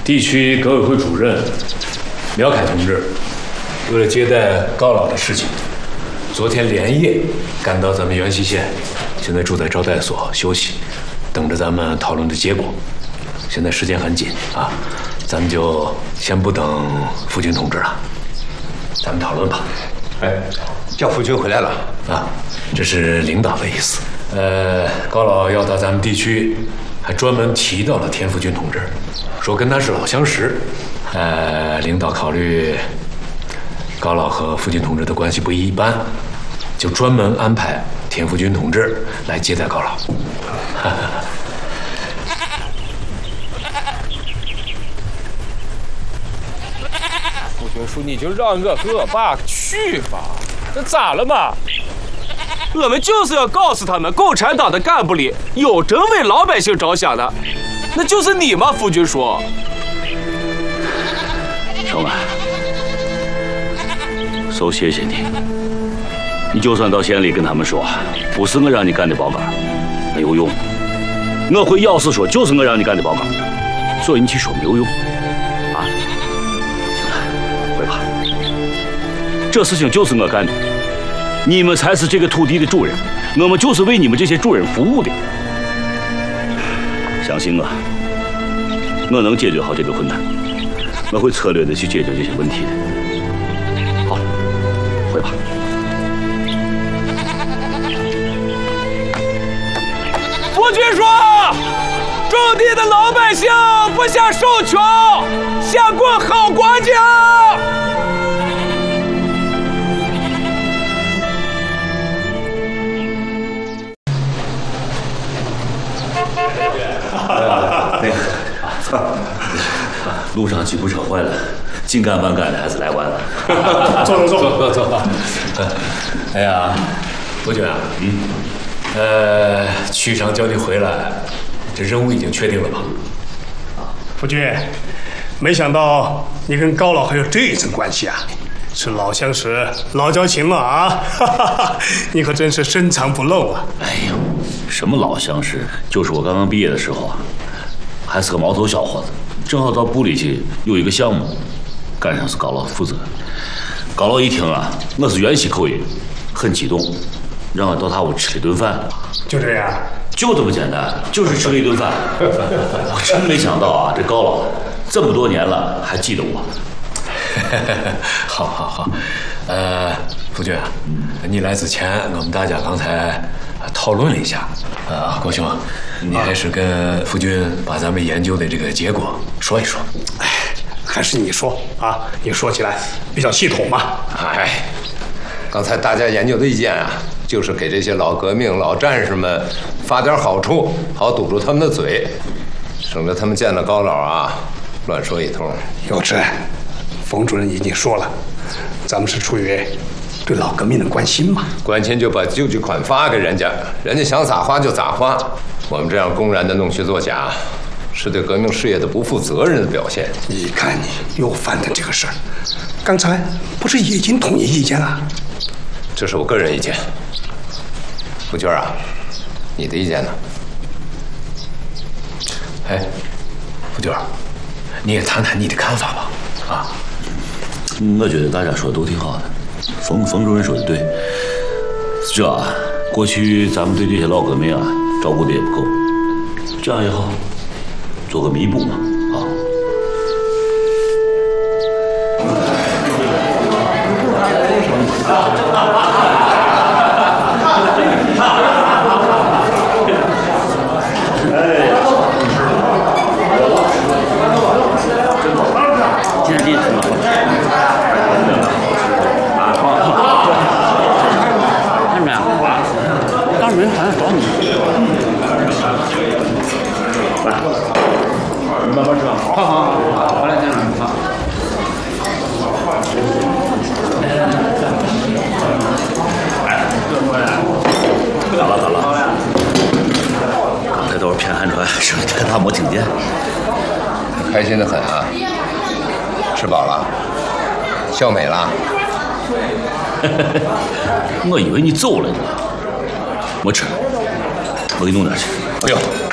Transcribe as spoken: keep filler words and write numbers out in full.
地区革委会主任苗凯同志，为了接待高老的事情，昨天连夜赶到咱们元溪县，现在住在招待所休息，等着咱们讨论的结果。现在时间很紧啊，咱们就先不等傅军同志了，咱们讨论吧。 哎，叫傅军回来了啊，这是领导的意思。呃，高老要到咱们地区，还专门提到了田福军同志，说跟他是老相识。呃，领导考虑高老和傅军同志的关系不一般，就专门安排田福军同志来接待高老。 傅军叔，你就让我和我爸去吧，这咋了嘛？我们就是要告诉他们，共产党的干部里有真为老百姓着想的，那就是你吗，傅军叔？ 小满，首谢谢你。你就算到县里跟他们说，不是我让你干的报告，没有用。我会咬死说，就是我让你干的报告，所以你去说没有用。啊，行了，回吧。这事情就是我干的。你们才是这个土地的主人，我们就是为你们这些主人服务的。相信我，我能解决好这个困难，我会策略的去解决这些问题的。好，回吧。 傅军说，种地的老百姓不想受穷，想过好光景。 那个，路上吉普车坏了，紧赶慢赶的还是来晚了。 坐坐坐坐坐。哎呀，傅军啊，嗯，呃，区长叫你回来，这任务已经确定了吧？ 傅军，没想到你跟高老还有这一层关系啊，是老相识、老交情了啊！哈哈哈，你可真是深藏不露啊！ 哎呦，什么老相识？就是我刚刚毕业的时候啊，还是个毛头小伙子，正好到部里去有一个项目，赶上是高老负责。高老一听啊，我是原西口音，很激动，让我到他屋吃了顿饭。 就这样？ 就这么简单，就是吃了一顿饭。我真没想到啊，这高老这么多年了还记得我。 好好好，呃，傅军，嗯，你来之前，我们大家刚才讨论了一下，啊，郭兄，你还是跟傅军把咱们研究的这个结果说一说。 哎，还是你说啊，你说起来比较系统嘛。 哎，刚才大家研究的意见啊，就是给这些老革命、老战士们发点好处，好堵住他们的嘴，省得他们见了高老啊，乱说一通。 有志。冯主任已经说了，咱们是出于对老革命的关心嘛。 关心就把救济款发给人家，人家想咋花就咋花。我们这样公然的弄虚作假，是对革命事业的不负责任的表现。 你看你又翻腾这个事儿，刚才不是已经统一意见了？ 这是我个人意见。傅军啊，你的意见呢？ 哎，傅军，你也谈谈你的看法吧。啊。 我觉得大家说的都挺好的，冯冯主任说的对。这啊，过去咱们对这些老革命啊照顾的也不够，这样也好，做个弥补嘛，啊。他没听见， 开心的很啊！吃饱了，笑美了。 我以为你走了呢，我吃，我给你弄点去。 不用。